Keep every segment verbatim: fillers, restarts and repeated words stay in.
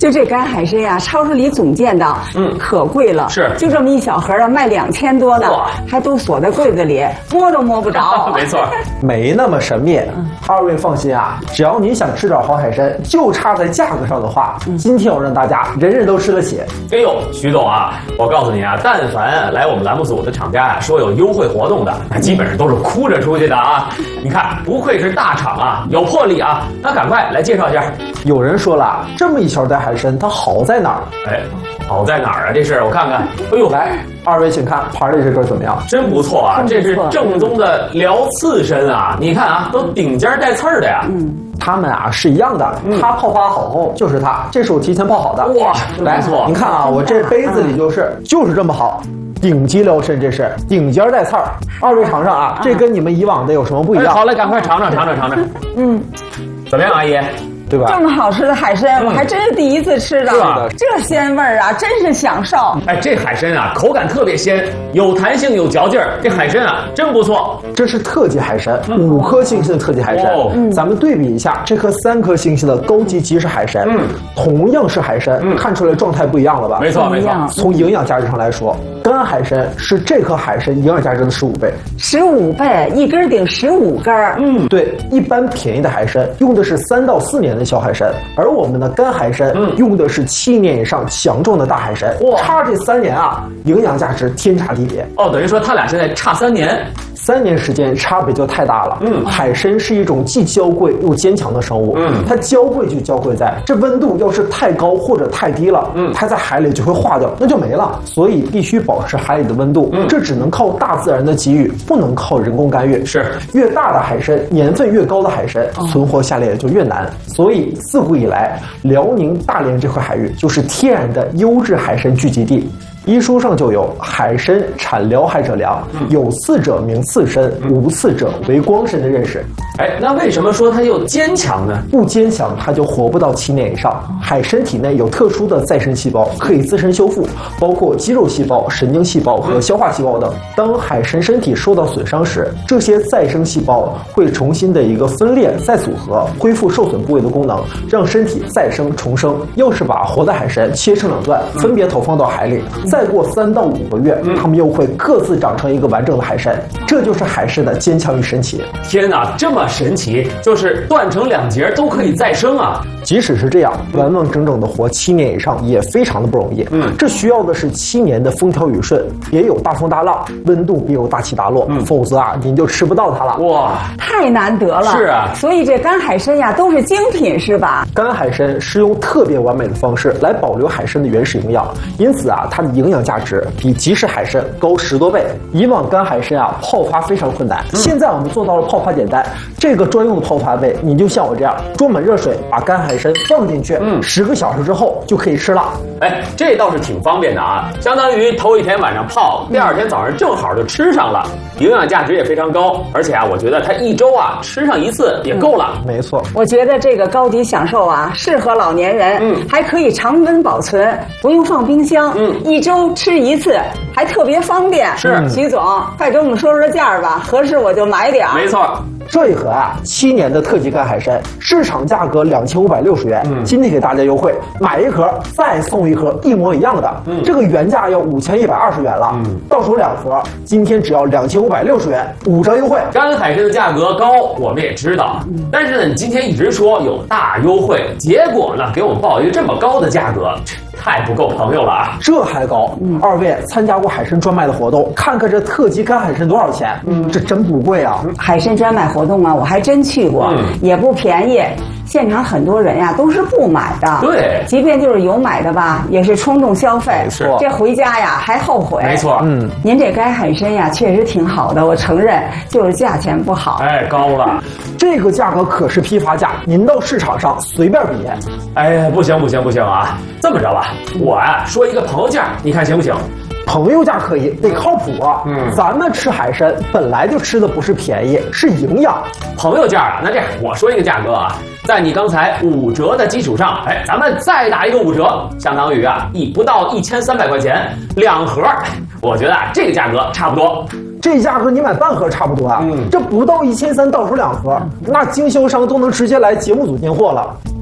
就这干海参呀，超市里总见到，嗯，可贵了。是，就这么一小盒啊，卖两千多呢，还都锁在柜子里，摸都摸不着。 没错， 没那么神秘。嗯、二位放心啊，只要你想吃点好海参，就差在价格上的话，嗯、今天我让大家人人都吃得起。 哎呦，徐总啊，我告诉你啊，但凡来我们栏目组的厂家啊，说有优惠活动的，那基本上都是哭着出去的啊。你看，不愧是大厂啊，有魄力啊。那赶快来介绍一下。 有人说了，这么一小袋海参，它好在哪儿？ 哎，好在哪儿啊？这是我看看。哎呦， 来，二位请看盘里这根怎么样？ 真不错啊，这是正宗的辽刺参啊！你看啊，都顶尖带刺儿的呀。嗯。 它们啊是一样的，嗯、它泡发好后就是它，这是我提前泡好的。 哇， 来， 没错， 你看啊，我这杯子里就是就是这么好，顶级辽参，这是顶尖带刺儿。二位尝尝啊，这跟你们以往的有什么不一样？ 哎、好嘞，赶快尝尝尝尝尝尝。嗯，怎么样，阿姨？ 对吧？ 这么好吃的海参，嗯、我还真是第一次吃的。这鲜味儿啊，真是享受。 哎，这海参啊，口感特别鲜，有弹性，有嚼劲儿。这海参啊，真不错。 这是特级海参，嗯、五颗星星的特级海参。哦、咱们对比一下，这颗三颗星星的高级即食海参，嗯、同样是海参，嗯、看出来状态不一样了吧？ 没错，没错。 从营养价值上来说，干海参是这颗海参营养价值的十五倍。 十五倍，一根顶十五根。 嗯，对，一般便宜的海参用的是三到四年的小海参，而我们的干海参、嗯、用的是七年以上强壮的大海参。哇，差这三年啊，营养价值天差地别。 哦，等于说他俩现在差三年。 三年时间差别就太大了。嗯，海参是一种既娇贵又坚强的生物。嗯，它娇贵就娇贵在这温度要是太高或者太低了，嗯，它在海里就会化掉，那就没了。所以必须保持海里的温度。嗯，这只能靠大自然的给予，不能靠人工干预。 是， 越大的海参，年份越高的海参，哦、存活下来也就越难。所以自古以来，辽宁大连这块海域就是天然的优质海参聚集地。医书上就有海参产辽海者良，有刺者名刺参，无刺者为光参的认识。 哎，那为什么说它又坚强呢？ 不坚强，它就活不到七年以上。海参体内有特殊的再生细胞，可以自身修复，包括肌肉细胞、神经细胞和消化细胞等。当海参身体受到损伤时，这些再生细胞会重新的一个分裂再组合，恢复受损部位的功能，让身体再生重生。要是把活的海参切成两段，分别投放到海里，再过三到五个月，它们又会各自长成一个完整的海参。这就是海参的坚强与神奇。 天哪，这么神奇，就是断成两截都可以再生啊！ 即使是这样，完完整整的活七年以上也非常的不容易。嗯，这需要的是七年的风调雨顺，别有大风大浪，温度别有大起大落，嗯、否则啊，您就吃不到它了。 哇， 太难得了！ 是啊， 所以这干海参呀都是精品，是吧？ 干海参是用特别完美的方式来保留海参的原始营养，因此啊，它的营养价值比即食海参高十多倍。以往干海参啊泡发非常困难，嗯、现在我们做到了泡发简单。这个专用的泡发杯，你就像我这样装满热水，把干海参放进去，嗯，十个小时之后就可以吃了。 哎，这倒是挺方便的啊，相当于头一天晚上泡，第二天早上正好就吃上了，营养价值也非常高。而且啊，我觉得它一周啊吃上一次也够了。 嗯、没错， 我觉得这个高级享受啊，适合老年人，嗯，还可以常温保存，不用放冰箱，嗯，一周吃一次，还特别方便。 是， 徐总，快给我们说说价吧，合适我就买点。 没错。 这一盒啊，七年的特级干海参，市场价格两千五百六十元，嗯，今天给大家优惠，买一盒再送一盒一模一样的，嗯，这个原价要五千一百二十元了，嗯，到手两盒，今天只要两千五百六十元，五折优惠。 干海参的价格高，我们也知道，嗯、但是呢，你今天一直说有大优惠，结果呢，给我们报一个这么高的价格。太不够朋友了啊！ 这还高？嗯，二位参加过海参专卖的活动，看看这特级干海参多少钱？嗯，这真不贵啊！ 海参专卖活动啊，我还真去过，嗯、也不便宜。现场很多人呀、啊、都是不买的， 对， 即便就是有买的吧，也是冲动消费， 没错， 这回家呀还后悔。 没错， 嗯，您这干海参呀确实挺好的，我承认，就是价钱不好， 哎，高了。 这个价格可是批发价，您到市场上随便比。 哎，不行不行不行啊！这么着吧，我呀、啊、说一个朋友价，你看行不行？ 朋友价可以，得靠谱啊！嗯，咱们吃海参本来就吃的不是便宜，是营养。 朋友价啊，那这样我说一个价格啊，在你刚才五折的基础上，哎，咱们再打一个五折，相当于啊一不到一千三百块钱两盒。我觉得啊这个价格差不多。 这价格你买半盒差不多啊，嗯，这不到一千三到手两盒，那经销商都能直接来节目组进货了。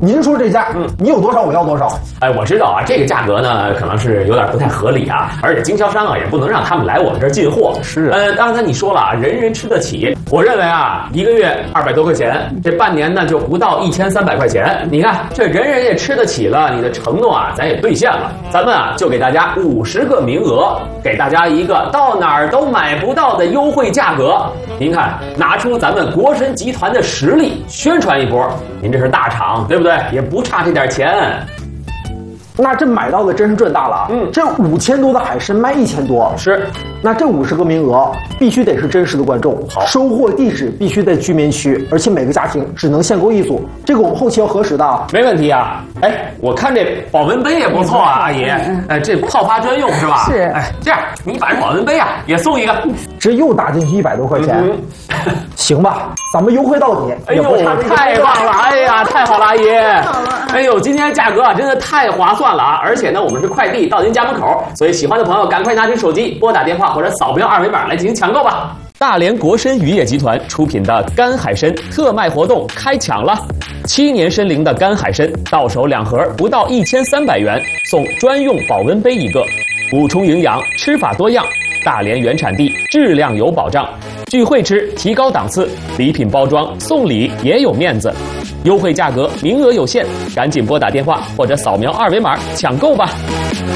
您说这价，嗯，你有多少我要多少。 哎，我知道啊，这个价格呢可能是有点不太合理啊，而且经销商啊也不能让他们来我们这儿进货。 是， 呃，刚才你说了啊，人人吃得起，我认为啊，一个月二百多块钱，这半年呢就不到一千三百块钱。你看，这人人也吃得起了，你的承诺啊，咱也兑现了。咱们啊就给大家五十个名额，给大家一个到哪儿都买不到的优惠价格。您看，拿出咱们国参集团的实力宣传一波，您这是大厂，对不对？也不差这点钱。 那这买到的真是赚大了啊！嗯，这五千多的海参卖一千多， 是。 那这五十个名额必须得是真实的观众， 好， 收货地址必须在居民区，而且每个家庭只能限购一组。这个我们后期要核实的啊。 没问题啊。哎，我看这保温杯也不错啊，阿姨。哎，这泡发专用是吧？ 是。 哎，这样你把这保温杯啊也送一个， 这又打进去一百多块钱，嗯、行吧？咱们优惠到底。 哎呦，太棒了！哎呀，太好了，阿姨。哎呦，今天价格啊真的太划算了啊！而且呢，我们是快递到您家门口，所以喜欢的朋友赶快拿起手机拨打电话或者扫描二维码来进行抢购吧。大连国参渔业集团出品的干海参特卖活动开抢了，七年参龄的干海参到手两盒不到一千三百元，送专用保温杯一个，补充营养，吃法多样，大连原产地，质量有保障，聚会吃提高档次，礼品包装送礼也有面子，优惠价格名额有限，赶紧拨打电话或者扫描二维码抢购吧。